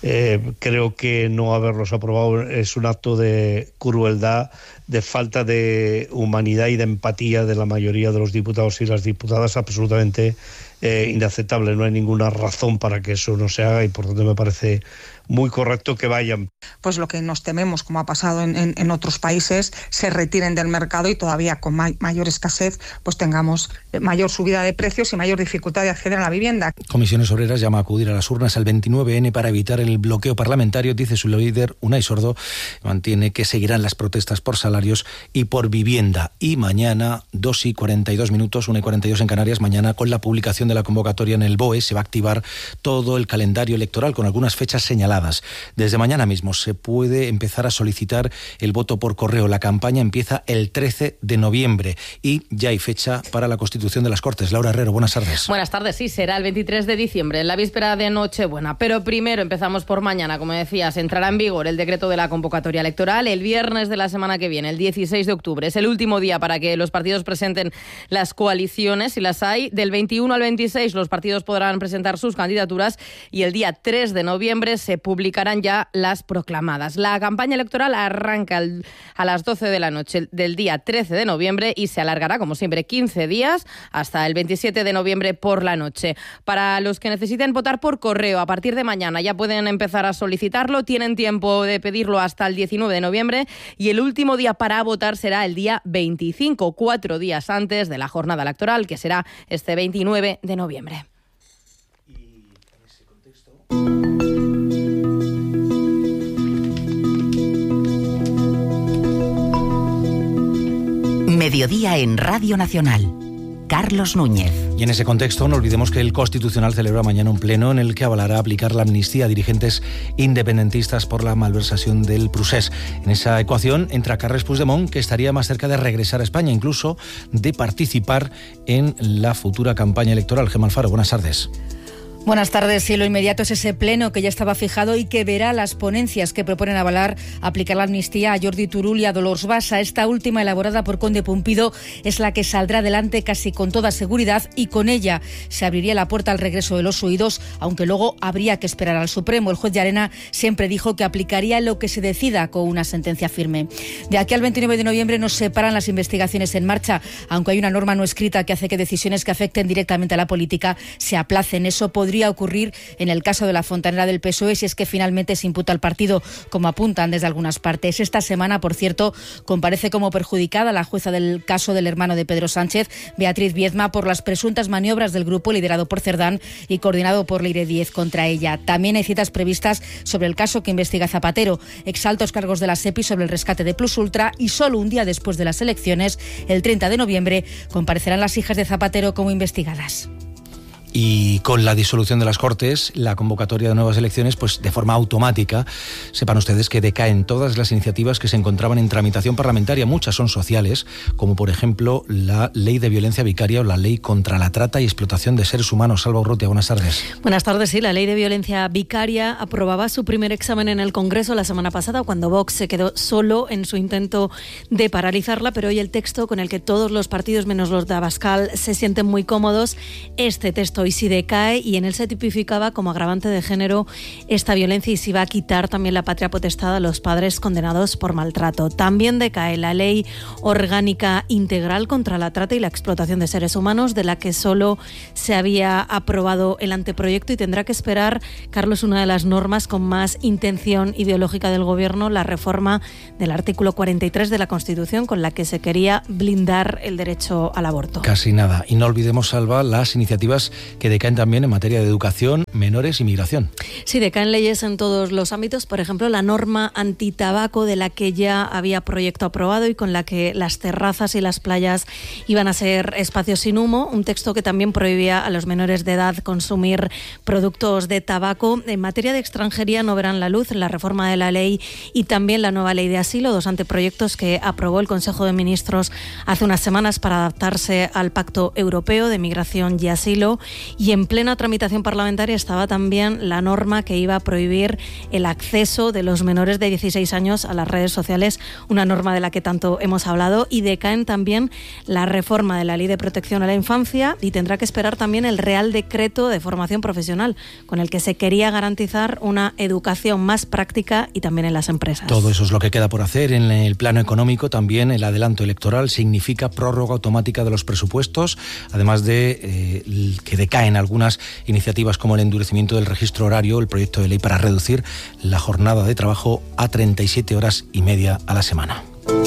Creo que no haberlos aprobado es un acto de crueldad, de falta de humanidad y de empatía de la mayoría de los diputados y las diputadas, absolutamente inaceptable. No hay ninguna razón para que eso no se haga y por tanto me parece muy correcto que vayan. Pues lo que nos tememos, como ha pasado en otros países, se retiren del mercado y todavía con mayor escasez pues tengamos mayor subida de precios y mayor dificultad de acceder a la vivienda. Comisiones Obreras llama a acudir a las urnas al 29N para evitar el bloqueo parlamentario. Dice su líder, Unai Sordo, mantiene que seguirán las protestas por salarios y por vivienda. Y mañana, 2:42, 1:42 en Canarias, mañana con la publicación de la convocatoria en el BOE se va a activar todo el calendario electoral con algunas fechas señaladas. Desde mañana mismo se puede empezar a solicitar el voto por correo. La campaña empieza el 13 de noviembre y ya hay fecha para la constitución de las Cortes. Laura Herrero, buenas tardes. Buenas tardes, sí, será el 23 de diciembre, en la víspera de Nochebuena. Pero primero empezamos por mañana, como decías, entrará en vigor el decreto de la convocatoria electoral el viernes de la semana que viene, el 16 de octubre. Es el último día para que los partidos presenten las coaliciones, si las hay. Del 21 al 26 los partidos podrán presentar sus candidaturas y el día 3 de noviembre se publicarán ya las proclamadas. La campaña electoral arranca a las 12 de la noche del día 13 de noviembre y se alargará, como siempre, 15 días hasta el 27 de noviembre por la noche. Para los que necesiten votar por correo, a partir de mañana ya pueden empezar a solicitarlo. Tienen tiempo de pedirlo hasta el 19 de noviembre y el último día para votar será el día 25, 4 días antes de la jornada electoral, que será este 29 de noviembre. Mediodía en Radio Nacional. Carlos Núñez. Y en ese contexto no olvidemos que el Constitucional celebra mañana un pleno en el que avalará aplicar la amnistía a dirigentes independentistas por la malversación del Prusés. En esa ecuación entra Carles Puigdemont, que estaría más cerca de regresar a España, incluso de participar en la futura campaña electoral. Gemma Alfaro, buenas tardes. Buenas tardes. Sí, lo inmediato es ese pleno que ya estaba fijado y que verá las ponencias que proponen avalar aplicar la amnistía a Jordi Turull y a Dolors Bassa. Esta última, elaborada por Conde Pumpido, es la que saldrá adelante casi con toda seguridad y con ella se abriría la puerta al regreso de los huidos, aunque luego habría que esperar al Supremo. El juez Llarena siempre dijo que aplicaría lo que se decida con una sentencia firme. De aquí al 29 de noviembre nos separan las investigaciones en marcha, aunque hay una norma no escrita que hace que decisiones que afecten directamente a la política se aplacen. Eso podría podría ocurrir en el caso de la fontanera del PSOE si es que finalmente se imputa al partido, como apuntan desde algunas partes. Esta semana, por cierto, comparece como perjudicada la jueza del caso del hermano de Pedro Sánchez, Beatriz Viedma, por las presuntas maniobras del grupo liderado por Cerdán y coordinado por Leire Díez contra ella. También hay citas previstas sobre el caso que investiga Zapatero, exaltos cargos de la SEPI sobre el rescate de Plus Ultra, y solo un día después de las elecciones, el 30 de noviembre, comparecerán las hijas de Zapatero como investigadas. Y con la disolución de las Cortes, la convocatoria de nuevas elecciones, pues de forma automática, sepan ustedes que decaen todas las iniciativas que se encontraban en tramitación parlamentaria. Muchas son sociales, como por ejemplo la ley de violencia vicaria o la ley contra la trata y explotación de seres humanos. Salva Urrutia, buenas tardes. Buenas tardes. Sí, la ley de violencia vicaria aprobaba su primer examen en el Congreso la semana pasada, cuando Vox se quedó solo en su intento de paralizarla, pero hoy el texto con el que todos los partidos, menos los de Abascal, se sienten muy cómodos, este texto hoy sí decae, y en él se tipificaba como agravante de género esta violencia y se iba a quitar también la patria potestad a los padres condenados por maltrato. También decae la ley orgánica integral contra la trata y la explotación de seres humanos, de la que solo se había aprobado el anteproyecto, y tendrá que esperar, Carlos, una de las normas con más intención ideológica del Gobierno, la reforma del artículo 43 de la Constitución, con la que se quería blindar el derecho al aborto. Casi nada. Y no olvidemos, Salva, las iniciativas que decaen también en materia de educación, menores y migración. Sí, decaen leyes en todos los ámbitos. Por ejemplo, la norma antitabaco, de la que ya había proyecto aprobado y con la que las terrazas y las playas iban a ser espacios sin humo. Un texto que también prohibía a los menores de edad consumir productos de tabaco. En materia de extranjería no verán la luz la reforma de la ley y también la nueva ley de asilo, dos anteproyectos que aprobó el Consejo de Ministros hace unas semanas para adaptarse al Pacto Europeo de Migración y Asilo. Y en plena tramitación parlamentaria estaba también la norma que iba a prohibir el acceso de los menores de 16 años a las redes sociales, una norma de la que tanto hemos hablado. Y decaen también la reforma de la Ley de Protección a la Infancia, y tendrá que esperar también el Real Decreto de Formación Profesional, con el que se quería garantizar una educación más práctica y también en las empresas. Todo eso es lo que queda por hacer. En el plano económico también el adelanto electoral significa prórroga automática de los presupuestos, además de que decaen algunas iniciativas como el endurecimiento del registro horario, el proyecto de ley para reducir la jornada de trabajo a 37 horas y media a la semana.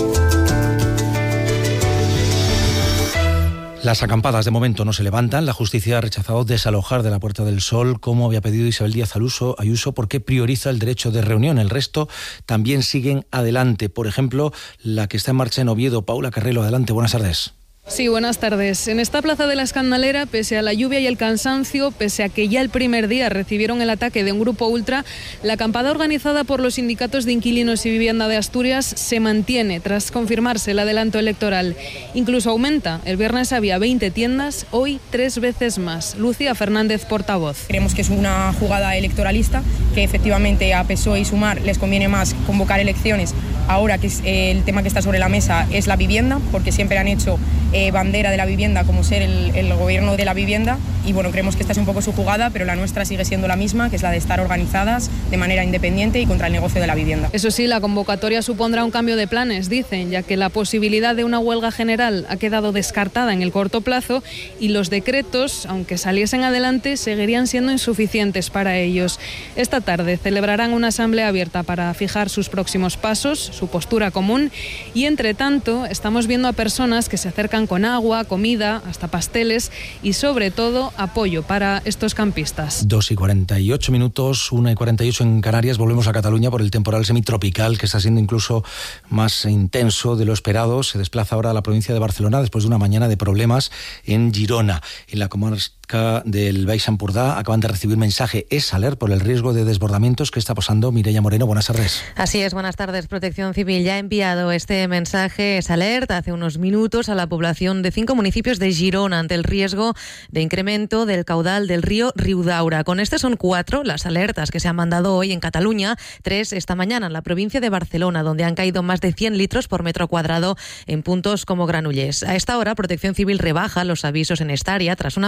Las acampadas de momento no se levantan. La justicia ha rechazado desalojar de la Puerta del Sol, como había pedido Isabel Díaz Ayuso, porque prioriza el derecho de reunión. El resto también siguen adelante. Por ejemplo, la que está en marcha en Oviedo. Paula Carrelo, adelante, buenas tardes. Sí, buenas tardes. En esta plaza de la Escandalera, pese a la lluvia y el cansancio, pese a que ya el primer día recibieron el ataque de un grupo ultra, la acampada organizada por los sindicatos de inquilinos y vivienda de Asturias se mantiene tras confirmarse el adelanto electoral. Incluso aumenta. El viernes había 20 tiendas, hoy 3 veces más. Lucía Fernández, portavoz. Creemos que es una jugada electoralista, que efectivamente a PSOE y Sumar les conviene más convocar elecciones ahora que el tema que está sobre la mesa es la vivienda, porque siempre han hecho bandera de la vivienda como ser el gobierno de la vivienda, y bueno, creemos que esta es un poco su jugada, pero la nuestra sigue siendo la misma, que es la de estar organizadas de manera independiente y contra el negocio de la vivienda. Eso sí, la convocatoria supondrá un cambio de planes, dicen, ya que la posibilidad de una huelga general ha quedado descartada en el corto plazo, y los decretos, aunque saliesen adelante, seguirían siendo insuficientes para ellos. Esta tarde celebrarán una asamblea abierta para fijar sus próximos pasos, su postura común, y entre tanto estamos viendo a personas que se acercan con agua, comida, hasta pasteles y sobre todo apoyo para estos campistas. 2:48 minutos, 1:48 en Canarias. Volvemos a Cataluña por el temporal semitropical, que está siendo incluso más intenso de lo esperado. Se desplaza ahora a la provincia de Barcelona después de una mañana de problemas en Girona. En la comarca del Baix Empordà acaban de recibir mensaje EsAlert por el riesgo de desbordamientos que está pasando. Mireia Moreno, buenas tardes. Así es, buenas tardes. Protección Civil ya ha enviado este mensaje EsAlert hace unos minutos a la población de 5 municipios de Girona ante el riesgo de incremento del caudal del río Riudaura. Con este son 4 las alertas que se han mandado hoy en Cataluña, 3 esta mañana en la provincia de Barcelona, donde han caído más de 100 litros por metro cuadrado en puntos como Granollers. A esta hora, Protección Civil rebaja los avisos en esta área tras una mañana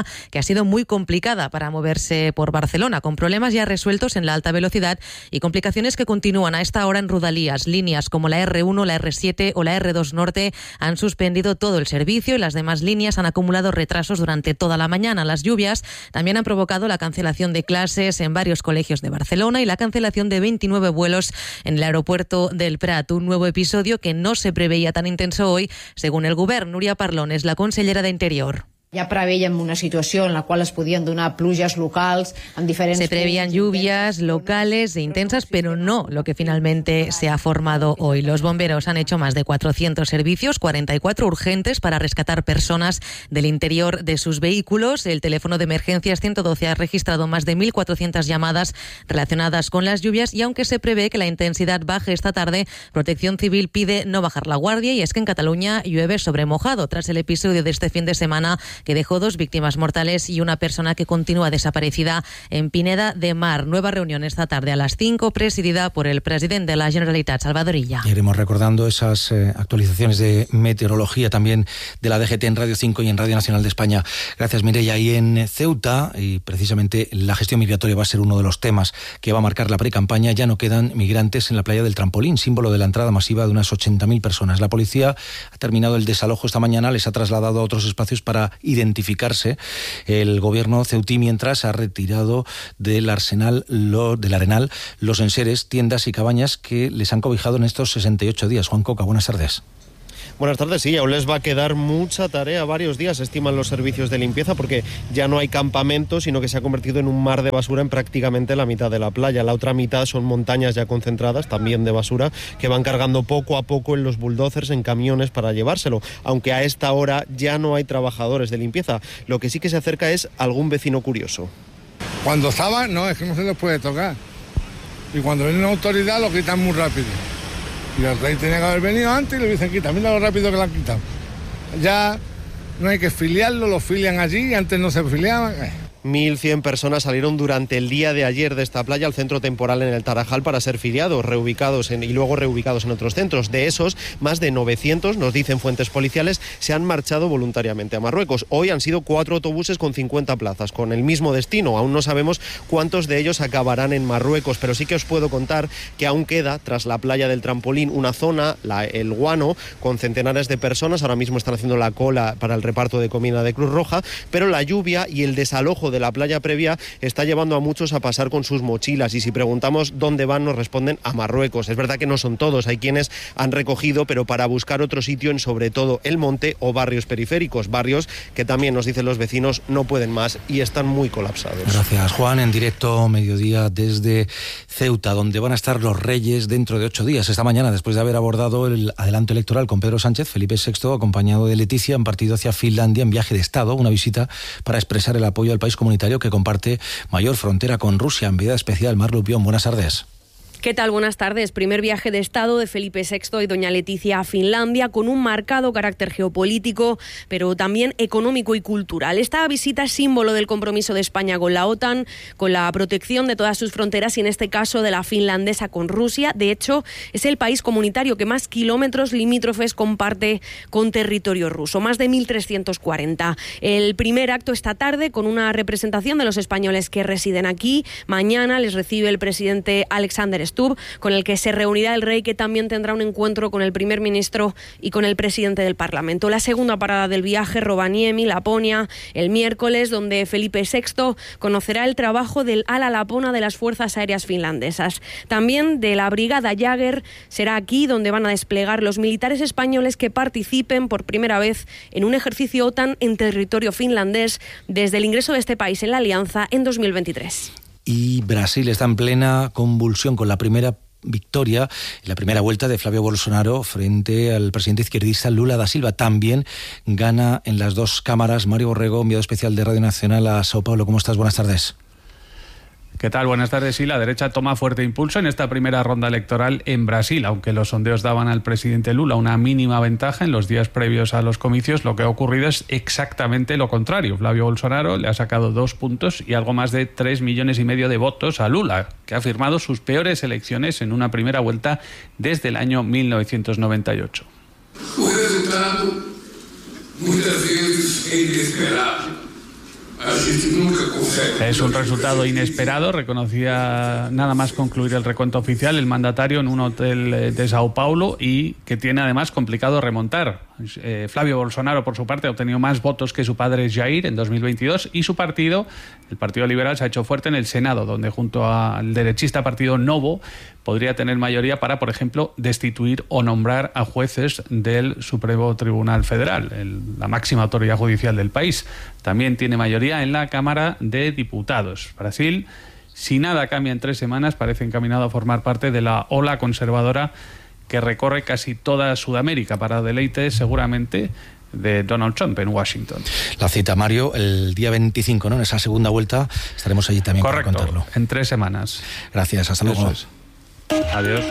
que ha sido muy complicada para moverse por Barcelona, con problemas ya resueltos en la alta velocidad y complicaciones que continúan a esta hora en Rodalías. Líneas como la R1, la R7 o la R2 Norte han suspendido todo el servicio y las demás líneas han acumulado retrasos durante toda la mañana. Las lluvias también han provocado la cancelación de clases en varios colegios de Barcelona y la cancelación de 29 vuelos en el aeropuerto del Prat. Un nuevo episodio que no se preveía tan intenso hoy, según el govern. Núria Parlon és la consellera d'Interior. Ja preveiem una situació en la qual es podien donar pluges locals en diferents... Se prevían lluvias locales e intensas, pero no lo que finalmente se ha formado hoy. Los bomberos han hecho más de 400 servicios, 44 urgentes para rescatar personas del interior de sus vehículos. El teléfono de emergencias 112 ha registrado más de 1.400 llamadas relacionadas con las lluvias y aunque se prevé que la intensidad baje esta tarde, Protección Civil pide no bajar la guardia y es que en Cataluña llueve sobre mojado tras el episodio de este fin de semana que dejó 2 víctimas mortales y una persona que continúa desaparecida en Pineda de Mar. Nueva reunión esta tarde a las 5, presidida por el presidente de la Generalitat, Salvador Illa. Iremos recordando esas actualizaciones de meteorología también de la DGT en Radio 5 y en Radio Nacional de España. Gracias, Mireia. Y en Ceuta, y precisamente la gestión migratoria va a ser uno de los temas que va a marcar la precampaña, ya no quedan migrantes en la playa del Trampolín, símbolo de la entrada masiva de unas 80.000 personas. La policía ha terminado el desalojo esta mañana, les ha trasladado a otros espacios para identificarse. El gobierno ceutí, mientras, ha retirado del Arenal los enseres, tiendas y cabañas que les han cobijado en estos 68 días. Juan Coca, buenas tardes. Buenas tardes, sí, aún les va a quedar mucha tarea, varios días, estiman los servicios de limpieza, porque ya no hay campamentos, sino que se ha convertido en un mar de basura en prácticamente la mitad de la playa. La otra mitad son montañas ya concentradas, también de basura, que van cargando poco a poco en los bulldozers, en camiones para llevárselo, aunque a esta hora ya no hay trabajadores de limpieza. Lo que sí que se acerca es algún vecino curioso. Cuando estaba, no, es que no se les puede tocar. Y cuando viene una autoridad lo quitan muy rápido. Y el rey tenía que haber venido antes y le dicen, quita, mira lo rápido que lo han quitado. Ya no hay que filiarlo, lo filian allí, antes no se filiaban. 1.100 personas salieron durante el día de ayer de esta playa al centro temporal en el Tarajal para ser filiados, y luego reubicados en otros centros. De esos, más de 900, nos dicen fuentes policiales, se han marchado voluntariamente a Marruecos. Hoy han sido 4 autobuses con 50 plazas, con el mismo destino. Aún no sabemos cuántos de ellos acabarán en Marruecos, pero sí que os puedo contar que aún queda, tras la playa del Trampolín, una zona, el Guano, con centenares de personas. Ahora mismo están haciendo la cola para el reparto de comida de Cruz Roja, pero la lluvia y el desalojo de la playa previa está llevando a muchos a pasar con sus mochilas, y si preguntamos dónde van nos responden a Marruecos. Es verdad que no son todos, hay quienes han recogido, pero para buscar otro sitio en sobre todo el monte o barrios periféricos, barrios que también nos dicen los vecinos no pueden más y están muy colapsados. Gracias, Juan. En directo mediodía desde Ceuta, donde van a estar los reyes dentro de 8 días. Esta mañana, después de haber abordado el adelanto electoral con Pedro Sánchez, Felipe VI, acompañado de Leticia, han partido hacia Finlandia en viaje de Estado, una visita para expresar el apoyo al país comunitario que comparte mayor frontera con Rusia. Enviada especial, Mar Lupión, buenas tardes. ¿Qué tal? Buenas tardes. Primer viaje de Estado de Felipe VI y doña Leticia a Finlandia, con un marcado carácter geopolítico, pero también económico y cultural. Esta visita es símbolo del compromiso de España con la OTAN, con la protección de todas sus fronteras y en este caso de la finlandesa con Rusia. De hecho, es el país comunitario que más kilómetros limítrofes comparte con territorio ruso, más de 1.340. El primer acto esta tarde con una representación de los españoles que residen aquí. Mañana les recibe el presidente Alexander Stubb, con el que se reunirá el rey, que también tendrá un encuentro con el primer ministro y con el presidente del Parlamento. La segunda parada del viaje, Rovaniemi, Laponia, el miércoles, donde Felipe VI conocerá el trabajo del ala Lapona de las Fuerzas Aéreas finlandesas. También de la Brigada Jäger. Será aquí donde van a desplegar los militares españoles que participen por primera vez en un ejercicio OTAN en territorio finlandés desde el ingreso de este país en la alianza en 2023. Y Brasil está en plena convulsión con la primera victoria en la primera vuelta de Flavio Bolsonaro frente al presidente izquierdista Lula da Silva. También gana en las dos cámaras. Mario Borrego, enviado especial de Radio Nacional a Sao Paulo. ¿Cómo estás? Buenas tardes. ¿Qué tal? Buenas tardes. Sí, la derecha toma fuerte impulso en esta primera ronda electoral en Brasil. Aunque los sondeos daban al presidente Lula una mínima ventaja en los días previos a los comicios, lo que ha ocurrido es exactamente lo contrario. Flavio Bolsonaro le ha sacado 2 puntos y algo más de 3,5 millones de votos a Lula, que ha firmado sus peores elecciones en una primera vuelta desde el año 1998. Un resultado muchas veces inesperado, Es un resultado inesperado, reconocía nada más concluir el recuento oficial el mandatario en un hotel de Sao Paulo, y que tiene además complicado remontar. Flavio Bolsonaro, por su parte, ha obtenido más votos que su padre Jair en 2022, y su partido, el Partido Liberal, se ha hecho fuerte en el Senado, donde junto al derechista partido Novo podría tener mayoría para, por ejemplo, destituir o nombrar a jueces del Supremo Tribunal Federal, la máxima autoridad judicial del país. También tiene mayoría en la Cámara de Diputados. Brasil, si nada cambia en 3 semanas, parece encaminado a formar parte de la ola conservadora que recorre casi toda Sudamérica, para deleite seguramente de Donald Trump en Washington. La cita, Mario, el día 25, ¿no? En esa segunda vuelta estaremos allí también. Correcto, para contarlo. En 3 semanas. Gracias, hasta luego. Adiós.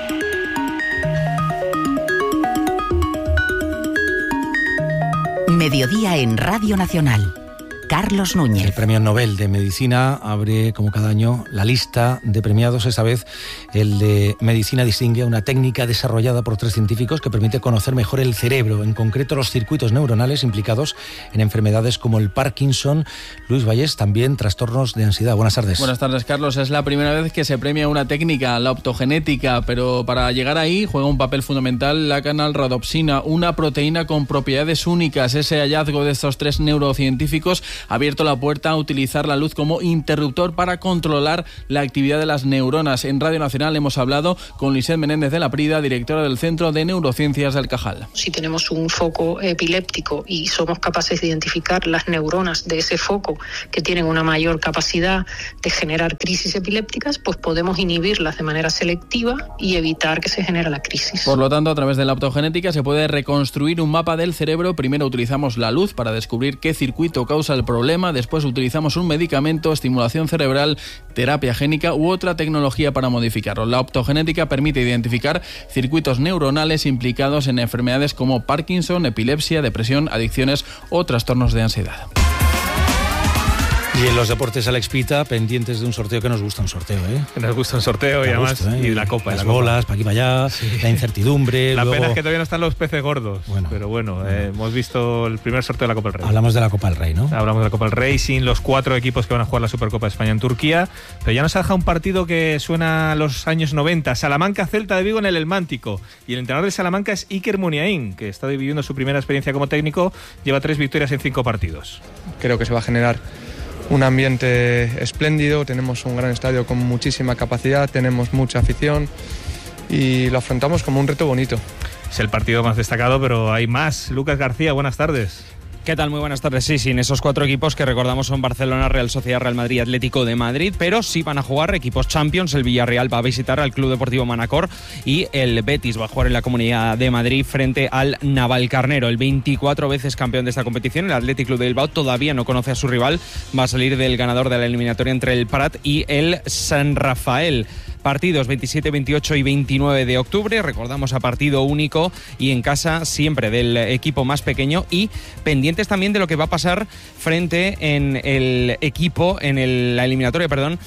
Mediodía en Radio Nacional. Carlos Núñez. El Premio Nobel de Medicina abre, como cada año, la lista de premiados. Esta vez el de Medicina distingue a una técnica desarrollada por 3 científicos que permite conocer mejor el cerebro, en concreto los circuitos neuronales implicados en enfermedades como el Parkinson. Luis Vallés, también trastornos de ansiedad. Buenas tardes. Buenas tardes, Carlos. Es la primera vez que se premia una técnica, la optogenética, pero para llegar ahí juega un papel fundamental la canalrhodopsina, una proteína con propiedades únicas. Ese hallazgo de estos 3 neurocientíficos ha abierto la puerta a utilizar la luz como interruptor para controlar la actividad de las neuronas. En Radio Nacional hemos hablado con Lisset Menéndez de la Prida, directora del Centro de Neurociencias del Cajal. Si tenemos un foco epiléptico y somos capaces de identificar las neuronas de ese foco que tienen una mayor capacidad de generar crisis epilépticas, pues podemos inhibirlas de manera selectiva y evitar que se genere la crisis. Por lo tanto, a través de la optogenética se puede reconstruir un mapa del cerebro. Primero utilizamos la luz para descubrir qué circuito causa el problema, después utilizamos un medicamento, estimulación cerebral, terapia génica u otra tecnología para modificarlo. La optogenética permite identificar circuitos neuronales implicados en enfermedades como Parkinson, epilepsia, depresión, adicciones o trastornos de ansiedad. Y en los deportes, Alex Pita, pendientes de un sorteo que nos gusta un sorteo, ¿eh? Nos gusta un sorteo y además, y la copa. Las bolas, para aquí para allá, sí. La incertidumbre. La luego... pena es que todavía no están los peces gordos. Pero bueno, hemos visto el primer sorteo de la Copa del Rey. Hablamos de la Copa del Rey, ¿no? Hablamos de la Copa del Rey, sin los 4 equipos que van a jugar la Supercopa de España en Turquía. Pero ya nos ha dejado un partido que suena a los años 90. Salamanca-Celta de Vigo en el Elmántico. Y el entrenador de Salamanca es Iker Muniain, que está viviendo su primera experiencia como técnico. Lleva 3 victorias en 5 partidos. Creo que se va a generar un ambiente espléndido, tenemos un gran estadio con muchísima capacidad, tenemos mucha afición y lo afrontamos como un reto bonito. Es el partido más destacado, pero hay más. Lucas García, buenas tardes. ¿Qué tal? Muy buenas tardes. Sí, sin esos 4 equipos que recordamos son Barcelona, Real Sociedad, Real Madrid, Atlético de Madrid, pero sí van a jugar equipos Champions. El Villarreal va a visitar al Club Deportivo Manacor y el Betis va a jugar en la Comunidad de Madrid frente al Navalcarnero. El 24 veces campeón de esta competición, el Athletic Club de Bilbao, todavía no conoce a su rival. Va a salir del ganador de la eliminatoria entre el Prat y el San Rafael. Partidos 27, 28 y 29 de octubre, recordamos, a partido único y en casa siempre del equipo más pequeño, y pendientes también de lo que va a pasar frente en el equipo, en la eliminatoria,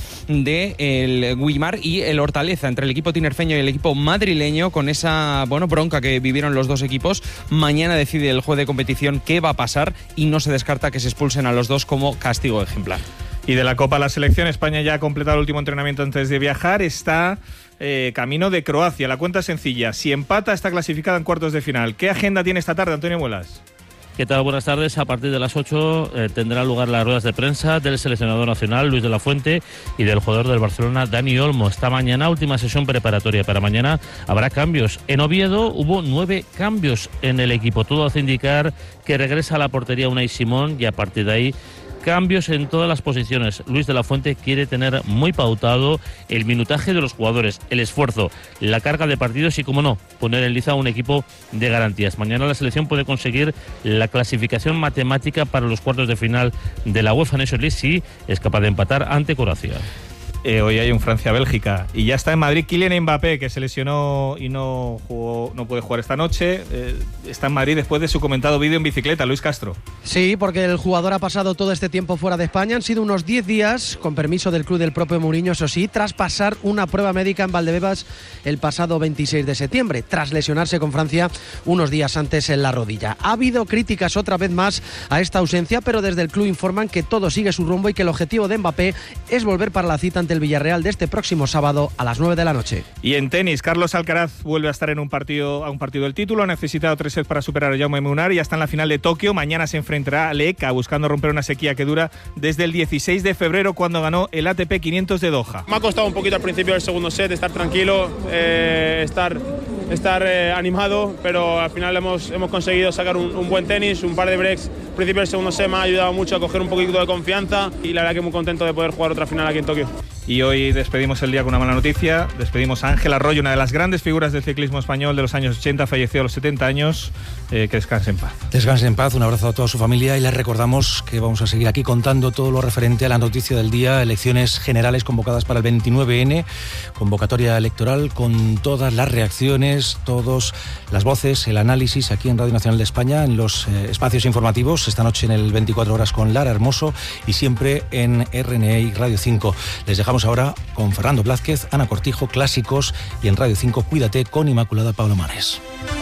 de el Guimar y el Hortaleza, entre el equipo tinerfeño y el equipo madrileño, con esa bronca que vivieron los dos equipos. Mañana decide el juez de competición qué va a pasar y no se descarta que se expulsen a los dos como castigo ejemplar. Y de la Copa, la selección España ya ha completado el último entrenamiento antes de viajar. Está camino de Croacia. La cuenta es sencilla. Si empata, está clasificada en cuartos de final. ¿Qué agenda tiene esta tarde, Antonio Muelas? ¿Qué tal? Buenas tardes. A partir de las 8 tendrá lugar las ruedas de prensa del seleccionador nacional Luis de la Fuente y del jugador del Barcelona Dani Olmo. Esta mañana, última sesión preparatoria para mañana, habrá cambios. En Oviedo hubo 9 cambios en el equipo. Todo hace indicar que regresa a la portería Unai Simón y a partir de ahí cambios en todas las posiciones. Luis de la Fuente quiere tener muy pautado el minutaje de los jugadores, el esfuerzo, la carga de partidos y, como no, poner en liza un equipo de garantías. Mañana la selección puede conseguir la clasificación matemática para los cuartos de final de la UEFA Nations League si es capaz de empatar ante Croacia. Hoy hay un Francia-Bélgica. Y ya está en Madrid Kylian Mbappé, que se lesionó y no puede jugar esta noche. Está en Madrid después de su comentado vídeo en bicicleta. Luis Castro. Sí, porque el jugador ha pasado todo este tiempo fuera de España. Han sido unos 10 días, con permiso del club del propio Mourinho, eso sí, tras pasar una prueba médica en Valdebebas el pasado 26 de septiembre, tras lesionarse con Francia unos días antes en la rodilla. Ha habido críticas otra vez más a esta ausencia, pero desde el club informan que todo sigue su rumbo y que el objetivo de Mbappé es volver para la cita ante el Villarreal de este próximo sábado a las 9 de la noche. Y en tenis, Carlos Alcaraz vuelve a estar en un partido del título. Ha necesitado 3 sets para superar a Jaume Munar y ya está en la final de Tokio. Mañana se enfrentará a Leca, buscando romper una sequía que dura desde el 16 de febrero, cuando ganó el ATP 500 de Doha. Me ha costado un poquito al principio del segundo set estar tranquilo, estar animado, pero al final hemos conseguido sacar un buen tenis, un par de breaks. Al principio del segundo set me ha ayudado mucho a coger un poquito de confianza y la verdad que muy contento de poder jugar otra final aquí en Tokio. Y hoy despedimos el día con una mala noticia. Despedimos a Ángel Arroyo, una de las grandes figuras del ciclismo español de los años 80, falleció a los 70 años. Que descanse en paz. Descanse en paz, un abrazo a toda su familia y les recordamos que vamos a seguir aquí contando todo lo referente a la noticia del día, elecciones generales convocadas para el 29N, convocatoria electoral con todas las reacciones, todas las voces, el análisis aquí en Radio Nacional de España, en los espacios informativos, esta noche en el 24 horas con Lara Hermoso y siempre en RNE y Radio 5. Les dejamos ahora con Fernando Blázquez, Ana Cortijo, Clásicos y en Radio 5 Cuídate con Inmaculada Pablo Manes.